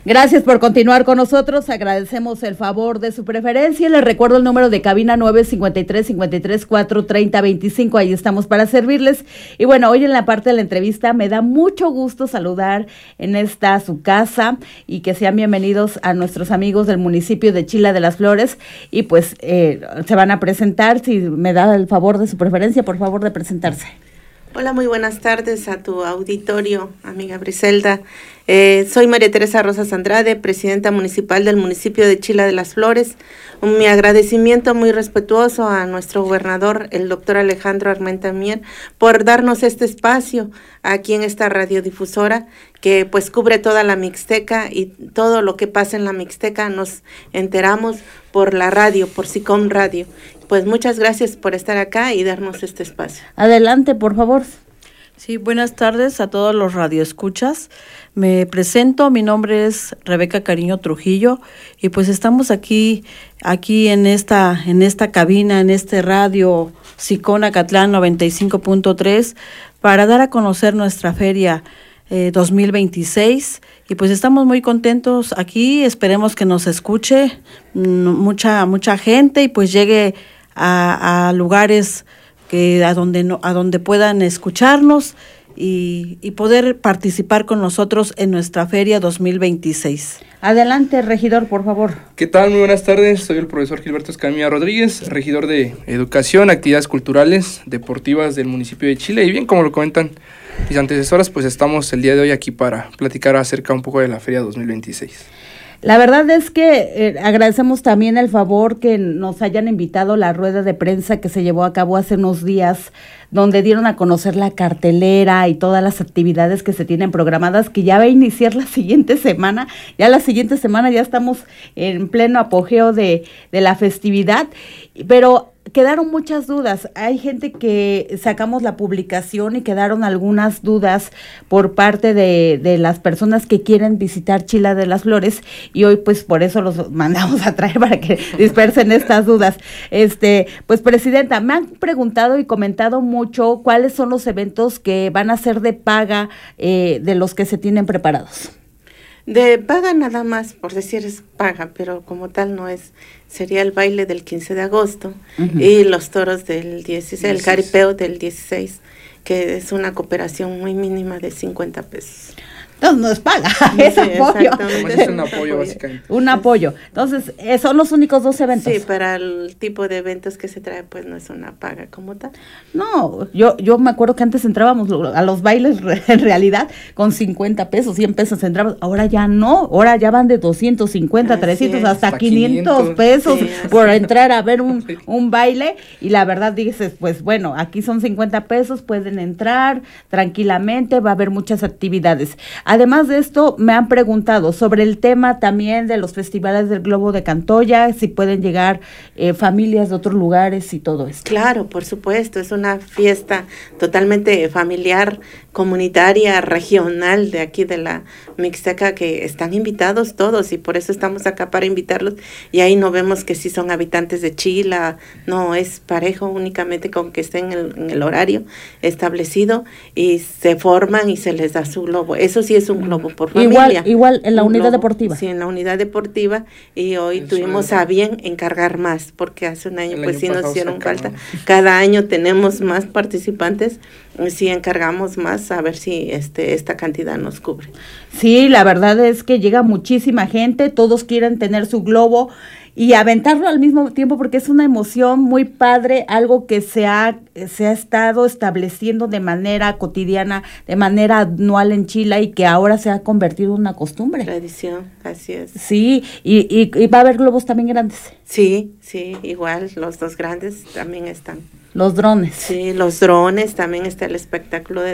Gracias por continuar con nosotros, agradecemos el favor de su preferencia. Les recuerdo el número de cabina 953-53-430-25, ahí estamos para servirles. Y bueno, hoy en la parte de la entrevista me da mucho gusto saludar en esta su casa y que sean bienvenidos a nuestros amigos del municipio de Chila de las Flores. Y pues se van a presentar, si me da el favor de su preferencia, por favor de presentarse. Hola, muy buenas tardes a tu auditorio, amiga Briselda. Soy María Teresa Rosas Andrade, presidenta municipal del municipio de Chila de las Flores. Mi agradecimiento muy respetuoso a nuestro gobernador, el doctor Alejandro Armenta Mier, por darnos este espacio aquí en esta radiodifusora que pues cubre toda la Mixteca, y todo lo que pasa en la Mixteca nos enteramos por la radio, por SICOM Radio. Pues muchas gracias por estar acá y darnos este espacio. Adelante, por favor. Sí, buenas tardes a todos los radioescuchas. Me presento, mi nombre es Rebeca Cariño Trujillo y pues estamos aquí en esta cabina, en este radio SICOM Acatlán 95.3 para dar a conocer nuestra feria 2026 y pues estamos muy contentos aquí, esperemos que nos escuche mucha gente y pues llegue a lugares a donde puedan escucharnos y poder participar con nosotros en nuestra feria 2026. Adelante, regidor, por favor. ¿Qué tal? Muy buenas tardes, soy el profesor Gilberto Escamilla Rodríguez, regidor de Educación, Actividades Culturales, Deportivas del municipio de Chile. Y bien, como lo comentan mis antecesoras, pues estamos el día de hoy aquí para platicar acerca un poco de la feria 2026. La verdad es que agradecemos también el favor que nos hayan invitado a la rueda de prensa que se llevó a cabo hace unos días, donde dieron a conocer la cartelera y todas las actividades que se tienen programadas, que ya va a iniciar la siguiente semana. Ya la siguiente semana ya estamos en pleno apogeo de la festividad, pero quedaron muchas dudas. Hay gente que sacamos la publicación y quedaron algunas dudas por parte de las personas que quieren visitar Chila de las Flores, y hoy pues por eso los mandamos a traer para que dispersen estas dudas. Pues presidenta, me han preguntado y comentado mucho cuáles son los eventos que van a ser de paga de los que se tienen preparados. De paga nada más, por decir es paga, pero como tal no es. Sería el baile del 15 de agosto y los toros del 16, el caripeo del 16, que es una cooperación muy mínima de 50 pesos. Entonces no es paga, es apoyo. Es un apoyo, básicamente. Un apoyo. Entonces, son los únicos dos eventos. Sí, para el tipo de eventos que se trae, pues no es una paga como tal. No, yo me acuerdo que antes entrábamos a los bailes en realidad con 50 pesos, 100 pesos entrábamos. Ahora ya no, ahora ya van de 250, 300, hasta 500 pesos por entrar a ver un baile. Y la verdad dices, pues bueno, aquí son 50 pesos, pueden entrar tranquilamente, va a haber muchas actividades. Además de esto, me han preguntado sobre el tema también de los festivales del Globo de Cantoya, si pueden llegar familias de otros lugares y todo esto. Claro, por supuesto, es una fiesta totalmente familiar, comunitaria, regional de aquí de la Mixteca, que están invitados todos y por eso estamos acá para invitarlos. Y ahí no vemos que si son habitantes de Chila, no, es parejo únicamente con que estén en el horario establecido y se forman y se les da su globo. Eso sí es un globo por familia. Igual en la unidad deportiva. Sí, en la unidad deportiva, y hoy tuvimos a bien encargar más, porque hace un año pues sí nos hicieron falta. Cada año tenemos más participantes, sí encargamos más, a ver si esta cantidad nos cubre. Sí, la verdad es que llega muchísima gente, todos quieren tener su globo y aventarlo al mismo tiempo, porque es una emoción muy padre, algo que se ha estado estableciendo de manera cotidiana, de manera anual en Chile, y que ahora se ha convertido en una costumbre. Tradición, así es. Sí, y va a haber globos también grandes. Sí, igual, los dos grandes también están. Los drones. Sí, los drones, también está el espectáculo de